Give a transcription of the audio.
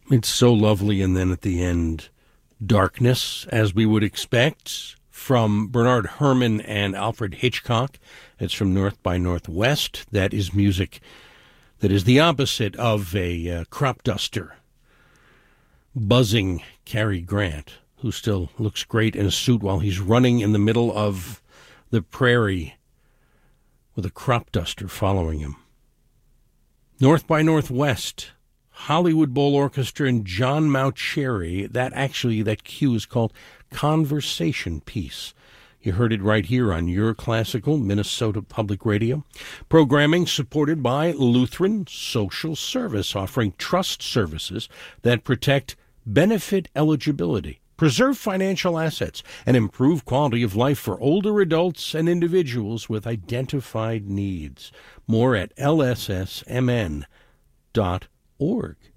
It's so lovely, and then at the end, darkness, as we would expect, from Bernard Herrmann and Alfred Hitchcock. It's from North by Northwest. That is music that is the opposite of a crop duster buzzing Cary Grant, who still looks great in a suit while he's running in the middle of the prairie with a crop duster following him. North by Northwest, Hollywood Bowl Orchestra and John Mauceri. That cue is called Conversation Piece. You heard it right here on your classical Minnesota Public Radio. Programming supported by Lutheran Social Service, offering trust services that protect benefit eligibility, preserve financial assets, and improve quality of life for older adults and individuals with identified needs. More at lssmn.org.